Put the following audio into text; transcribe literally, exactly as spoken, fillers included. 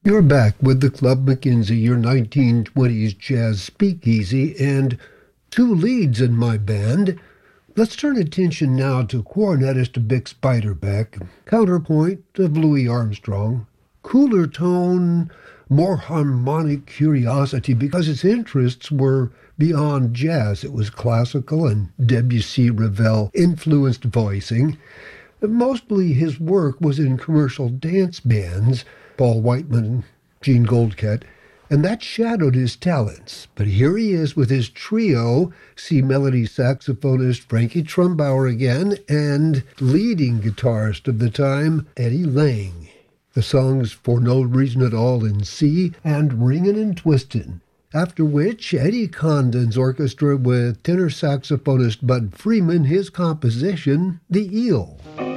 You're back with the Club McKenzie, your nineteen twenties jazz speakeasy, and two leads in my band. Let's turn attention now to cornetist Bix Beiderbecke, counterpoint of Louis Armstrong, cooler tone, more harmonic curiosity because its interests were beyond jazz. It was classical and Debussy Ravel influenced voicing. Mostly his work was in commercial dance bands, Paul Whiteman, Gene Goldcat, and that shadowed his talents. But here he is with his trio, see melody saxophonist Frankie Trumbauer again, and leading guitarist of the time, Eddie Lang. The songs For No Reason at All in C and Ringin' and Twistin'. After which, Eddie Condon's orchestra with tenor saxophonist Bud Freeman, his composition, The Eel.